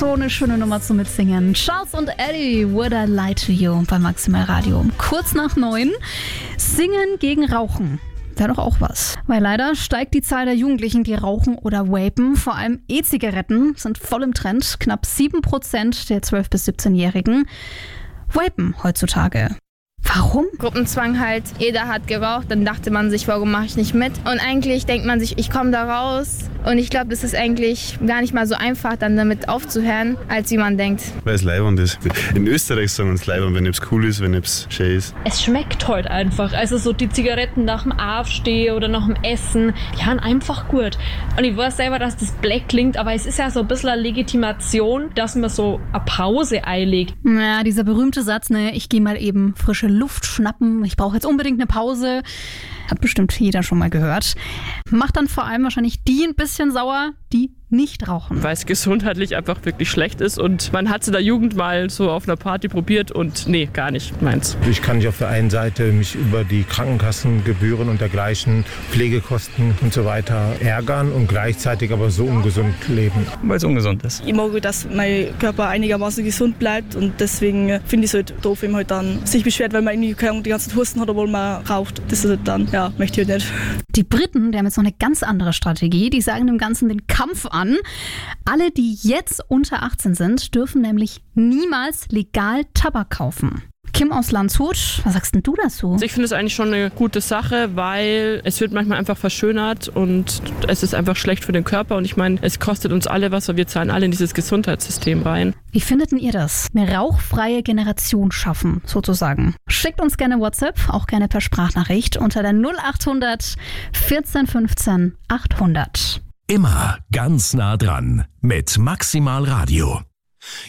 So eine schöne Nummer zum Mitsingen. Charles und Eddie, Would I Lie to You bei Maximal Radio. Kurz nach 9. Singen gegen Rauchen. Wäre doch auch was. Weil leider steigt die Zahl der Jugendlichen, die rauchen oder vapen. Vor allem E-Zigaretten sind voll im Trend. Knapp 7% der 12- bis 17-Jährigen vapen heutzutage. Warum? Gruppenzwang halt, jeder hat geraucht, dann dachte man sich, warum mache ich nicht mit? Und eigentlich denkt man sich, ich komme da raus. Und ich glaube, es ist eigentlich gar nicht mal so einfach, dann damit aufzuhören, als wie man denkt. Weil es leibend ist. In Österreich sagen wir es leibend, wenn es cool ist, wenn es schön ist. Es schmeckt halt einfach. Also so die Zigaretten nach dem Aufstehen oder nach dem Essen, die haben einfach gut. Und ich weiß selber, dass das blöd klingt, aber es ist ja so ein bisschen eine Legitimation, dass man so eine Pause einlegt. Ja, dieser berühmte Satz, ne, ich gehe mal eben frische Luft schnappen, ich brauche jetzt unbedingt eine Pause. Hat bestimmt jeder schon mal gehört. Macht dann vor allem wahrscheinlich die ein bisschen sauer, die nicht rauchen. Weil es gesundheitlich einfach wirklich schlecht ist und man hat es in der Jugend mal so auf einer Party probiert und nee, gar nicht meins. Ich kann nicht auf der einen Seite mich über die Krankenkassengebühren und dergleichen, Pflegekosten und so weiter ärgern und gleichzeitig aber so ungesund leben. Weil es ungesund ist. Ich mag, dass mein Körper einigermaßen gesund bleibt und deswegen finde ich es halt doof, wenn man halt dann sich beschwert, weil man irgendwie die ganzen Husten hat, obwohl man raucht. Das ist halt dann, ja, möchte ich halt nicht. Die Briten, die haben jetzt noch eine ganz andere Strategie. Die sagen dem Ganzen den Kampf an. Alle, die jetzt unter 18 sind, dürfen nämlich niemals legal Tabak kaufen. Kim aus Landshut, was sagst denn du dazu? Ich finde es eigentlich schon eine gute Sache, weil es wird manchmal einfach verschönert und es ist einfach schlecht für den Körper und ich meine, es kostet uns alle was, weil wir zahlen alle in dieses Gesundheitssystem rein. Wie findet denn ihr das? Eine rauchfreie Generation schaffen, sozusagen. Schickt uns gerne WhatsApp, auch gerne per Sprachnachricht unter der 0800 14 15 800. Immer ganz nah dran mit Maximal Radio.